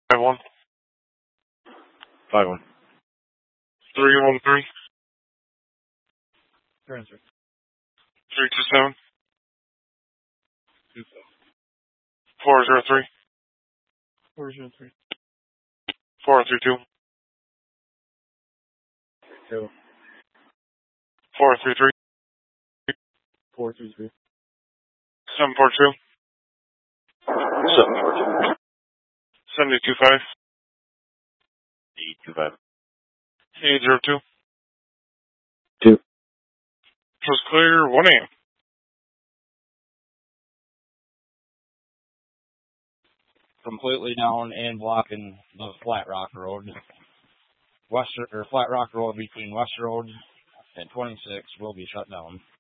51. 51. 313. Transfer. 327. 27. 403. 403. 432. 2. 433. 433. 742. 742. 725. 825. 802. 2. Just clear 1 a.m. Completely down and blocking the Flat Rock Road. Flat Rock Road between West Road and 26 will be shut down.